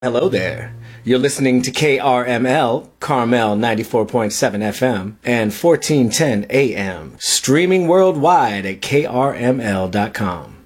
Hello there. You're listening to KRML, Carmel 94.7 FM and 1410 AM, streaming worldwide at krml.com.